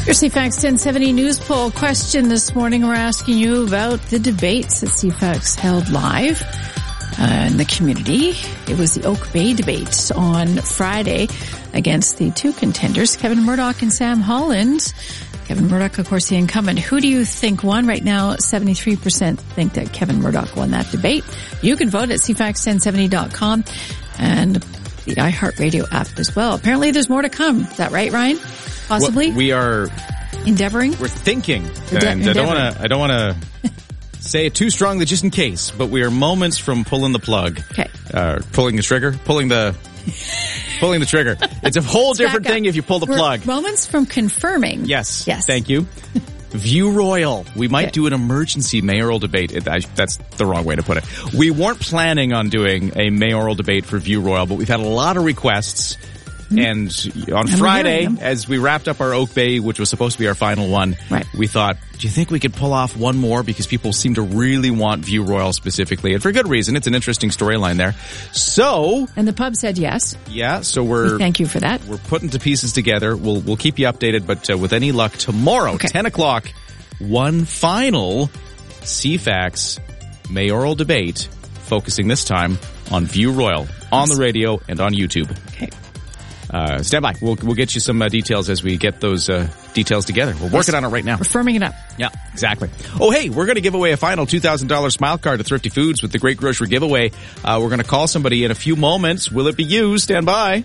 Your CFAX 1070 news poll question this morning. We're asking you about the debates that CFAX held live in the community. It was the Oak Bay debate on Friday against the two contenders, Kevin Murdoch and Sam Holland. Kevin Murdoch, of course, the incumbent. Who do you think won? Right now, 73% think that Kevin Murdoch won that debate. You can vote at CFAX1070.com and the iHeartRadio app as well. Apparently there's more to come. Is that right, Ryan? Possibly? Well, we are endeavoring. We're thinking. And I don't want to say it too strongly just in case, but we are moments from pulling the plug. Okay. Pulling the trigger? Pulling the trigger. It's a whole different thing if you pull the plug. Moments from confirming. Yes. Thank you. View Royal. We might do an emergency mayoral debate. That's the wrong way to put it. We weren't planning on doing a mayoral debate for View Royal, but we've had a lot of requests. And on Friday, as we wrapped up our Oak Bay, which was supposed to be our final one, we thought, do you think we could pull off one more? Because people seem to really want View Royal specifically, and for good reason. It's an interesting storyline there. So, and the pub said yes. Yeah, so we thank you for that. We're putting the pieces together. We'll keep you updated, but with any luck, tomorrow, 10 o'clock, one final CFAX mayoral debate, focusing this time on View Royal on the radio and on YouTube. Okay. Stand by. We'll get you some details as we get those details together. We're working on it right now. We're firming it up. Yeah, exactly. Oh, hey, we're going to give away a final $2,000 smile card to Thrifty Foods with the Great Grocery Giveaway. We're going to call somebody in a few moments. Will it be you? Stand by.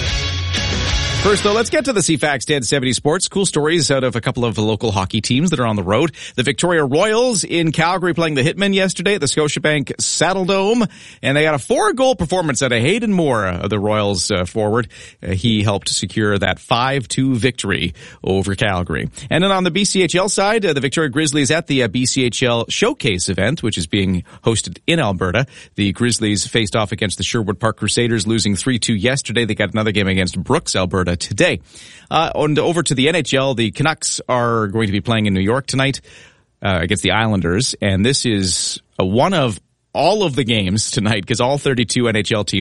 First, though, let's get to the CFAX 1070 sports. Cool stories out of a couple of local hockey teams that are on the road. The Victoria Royals in Calgary playing the Hitmen yesterday at the Scotiabank Saddledome. And they got a 4-goal performance out of Hayden Moore, the Royals forward. He helped secure that 5-2 victory over Calgary. And then on the BCHL side, the Victoria Grizzlies at the BCHL Showcase event, which is being hosted in Alberta. The Grizzlies faced off against the Sherwood Park Crusaders, losing 3-2 yesterday. They got another game against Brooks, Alberta today. And over to the NHL, the Canucks are going to be playing in New York tonight against the Islanders, and this is one of all of the games tonight because all 32 NHL teams